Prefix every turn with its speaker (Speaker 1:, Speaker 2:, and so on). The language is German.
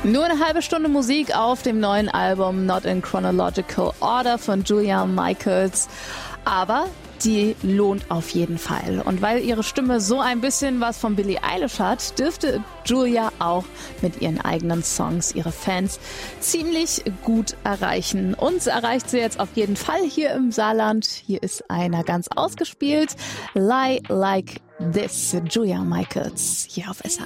Speaker 1: Nur eine halbe Stunde Musik auf dem neuen Album Not in Chronological Order von Julia Michaels. Aber die lohnt auf jeden Fall. Und weil ihre Stimme so ein bisschen was von Billie Eilish hat, dürfte Julia auch mit ihren eigenen Songs ihre Fans ziemlich gut erreichen. Uns erreicht sie jetzt auf jeden Fall hier im Saarland. Hier ist einer ganz ausgespielt. Lie Like This, Julia Michaels, hier auf SH.